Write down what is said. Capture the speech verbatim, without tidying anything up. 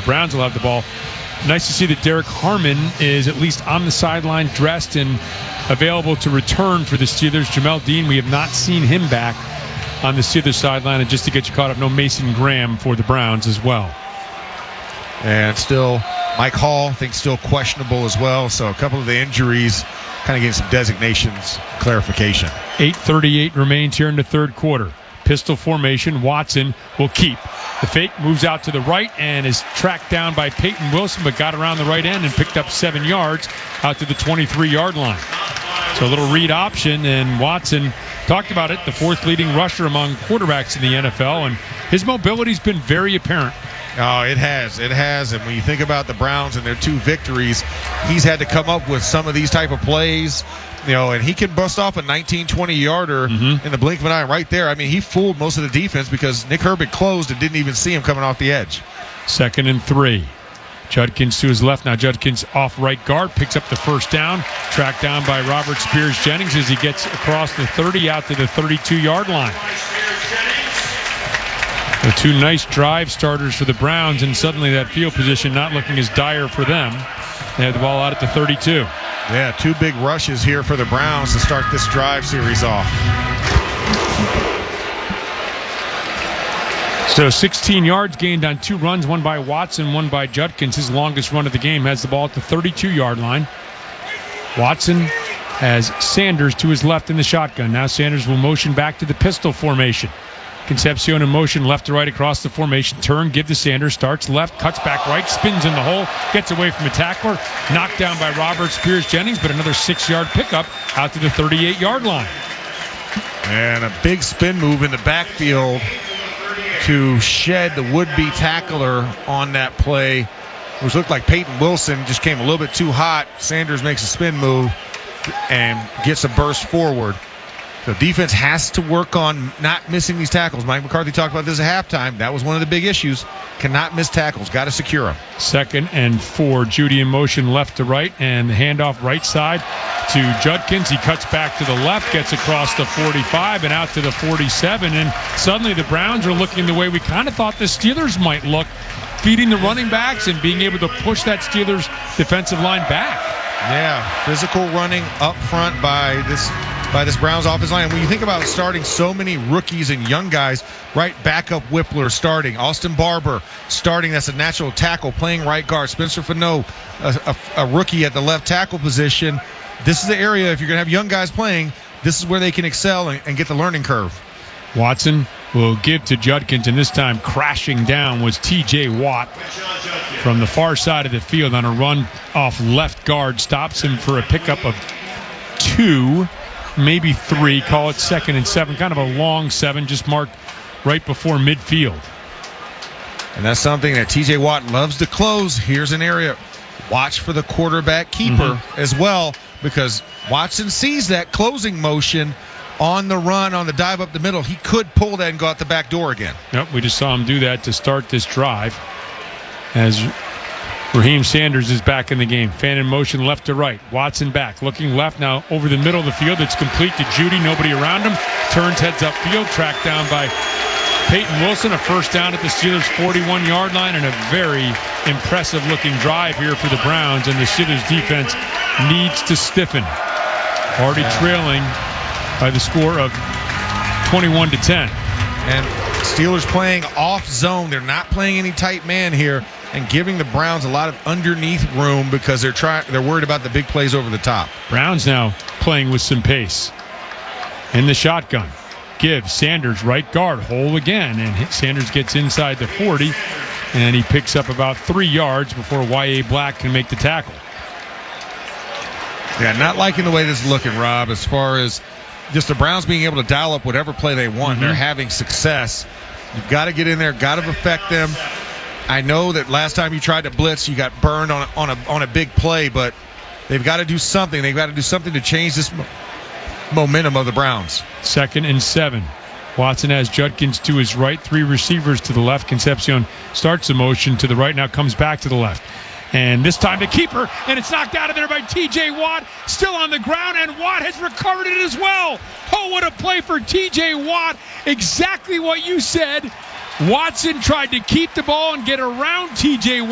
Browns will have the ball. Nice to see that Derek Harmon is at least on the sideline, dressed and available to return for the Steelers. Jamel Dean, we have not seen him back on the Steelers sideline. And just to get you caught up, no Mason Graham for the Browns as well. And still, Mike Hall, I think, still questionable as well. So a couple of the injuries, kind of getting some designations, clarification. eight thirty-eight remains here in the third quarter. Pistol formation. Watson will keep. The fake moves out to the right and is tracked down by Peyton Wilson, but got around the right end and picked up seven yards out to the twenty-three-yard line. So a little read option, and Watson talked about it, the fourth leading rusher among quarterbacks in the N F L, and his mobility's been very apparent. Oh, it has. It has. And when you think about the Browns and their two victories, he's had to come up with some of these type of plays, you know, and he can bust off a nineteen, twenty-yarder mm-hmm. in the blink of an eye right there. I mean, he fooled most of the defense because Nick Herbig closed and didn't even see him coming off the edge. Second and three. Judkins to his left now. Judkins off right guard, picks up the first down, tracked down by Robert Spears-Jennings as he gets across the thirty out to the thirty-two-yard line. The two nice drive starters for the Browns, and suddenly that field position not looking as dire for them. They have the ball out at the thirty-two. Yeah, two big rushes here for the Browns to start this drive series off. So sixteen yards gained on two runs, one by Watson, one by Judkins. His longest run of the game has the ball at the thirty-two-yard line. Watson has Sanders to his left in the shotgun. Now Sanders will motion back to the pistol formation. Concepcion in motion left to right across the formation. Turn, give to Sanders. Starts left, cuts back right, spins in the hole, gets away from a tackler. Knocked down by Robert Spears-Jennings, but another six-yard pickup out to the thirty-eight-yard line. And a big spin move in the backfield to shed the would-be tackler on that play, which looked like Peyton Wilson just came a little bit too hot. Sanders makes a spin move and gets a burst forward. So defense has to work on not missing these tackles. Mike McCarthy talked about this at halftime. That was one of the big issues. Cannot miss tackles. Got to secure them. Second and four. Judy in motion left to right, and the handoff right side to Judkins. He cuts back to the left, gets across the forty-five and out to the forty-seven. And suddenly the Browns are looking the way we kind of thought the Steelers might look, feeding the running backs and being able to push that Steelers defensive line back. Yeah, physical running up front by this by this Browns offensive line. When you think about starting so many rookies and young guys, right, backup Whippler starting, Austin Barber starting, that's a natural tackle, playing right guard, Spencer Fano, a, a, a rookie at the left tackle position. This is the area, if you're going to have young guys playing, this is where they can excel and, and get the learning curve. Watson will give to Judkins, and this time crashing down was T J Watt from the far side of the field on a run off left guard. Stops him for a pickup of two, maybe three. Call it second and seven. Kind of a long seven, just marked right before midfield. And that's something that T J Watt loves to close. Here's an area. Watch for the quarterback keeper mm-hmm. as well, because Watson sees that closing motion on the run, on the dive up the middle. He could pull that and go out the back door again. Yep, we just saw him do that to start this drive as Raheem Sanders is back in the game. Fan in motion left to right. Watson back, looking left now over the middle of the field. It's complete to Judy, nobody around him. Turns, heads up field, tracked down by Peyton Wilson. A first down at the Steelers' forty-one-yard line, and a very impressive-looking drive here for the Browns, and the Steelers defense needs to stiffen. Already yeah. trailing by the score of twenty-one to ten. And Steelers playing off zone. They're not playing any tight man here and giving the Browns a lot of underneath room because they're trying they're worried about the big plays over the top. Browns now playing with some pace. In the shotgun. Give Sanders right guard, hole again, and Sanders gets inside the forty, and he picks up about three yards before Y A. Black can make the tackle. Yeah, not liking the way this is looking, Rob, as far as just the Browns being able to dial up whatever play they want. Mm-hmm. They're having success. You've got to get in there, got to affect them. I know that last time you tried to blitz, you got burned on a, on a on a big play, but they've got to do something. They've got to do something to change this mo- momentum of the Browns. Second and seven. Watson has Judkins to his right, three receivers to the left. Concepcion starts the motion to the right, now comes back to the left. And this time the keeper, and it's knocked out of there by T J Watt, still on the ground, and Watt has recovered it as well. Oh, what a play for T J Watt. Exactly what you said. Watson tried to keep the ball and get around T J Watt.